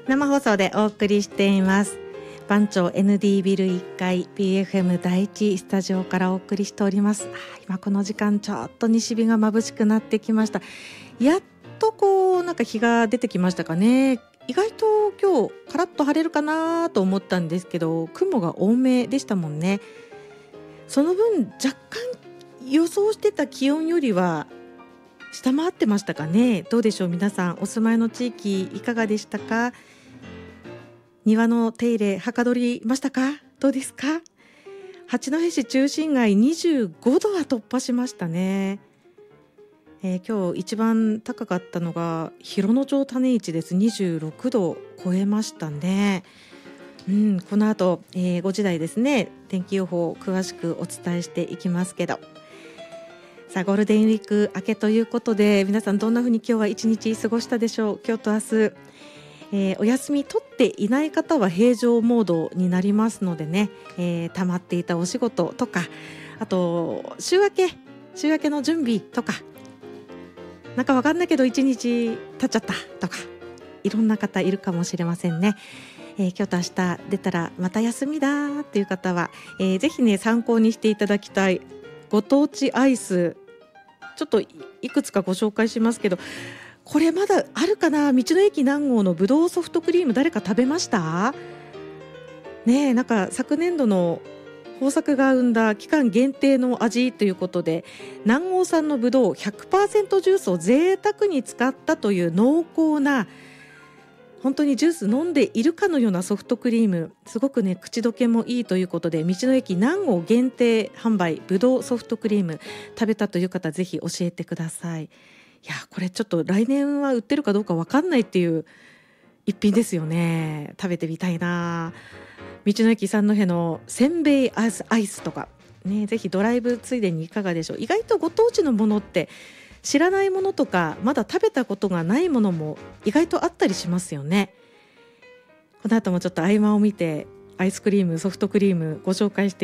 生放送でお送りしています。番町 ND ビル1階 BFM 第一スタジオからお送りしております。今この時間ちょっと西日が眩しくなってきました。やっとなんか日が出てきましたかね。意外と今日カラッと晴れるかなと思ったんですけど、雲が多めでしたもんね。その分若干予想してた気温よりは下回ってましたかね。どうでしょう、皆さんお住まいの地域いかがでしたか。庭の手入れはかどりましたか。どうですか。八戸市中心街25度は突破しましたね。今日一番高かったのが広野町種市です。26度を超えましたね。この後、5時台ですね、天気予報を詳しくお伝えしていきますけど、さあゴールデンウィーク明けということで、皆さんどんな風に今日は一日過ごしたでしょう。今日と明日、お休み取っていない方は平常モードになりますのでね、溜まっていたお仕事とか、あと週明けの準備とか、なんかわかんないけど1日経っちゃったとか、いろんな方いるかもしれませんね。今日と明日出たらまた休みだっていう方は、ぜひね参考にしていただきたいご当地アイス、ちょっといくつかご紹介しますけど、これまだあるかな。道の駅南郷のぶどうソフトクリーム、誰か食べましたね。なんか昨年度の豊作が生んだ期間限定の味ということで、南郷産のぶどう 100% ジュースを贅沢に使ったという濃厚な、本当にジュース飲んでいるかのようなソフトクリーム、すごくね口どけもいいということで、道の駅南郷限定販売ぶどうソフトクリーム、食べたという方ぜひ教えてください。いやこれちょっと来年は売ってるかどうか分かんないっていう一品ですよね。食べてみたいな。道の駅三戸のせんべいアイスとかね、ぜひドライブついでにいかがでしょう。意外とご当地のものって知らないものとか、まだ食べたことがないものも意外とあったりしますよね。この後もちょっと合間を見てアイスクリームソフトクリームご紹介して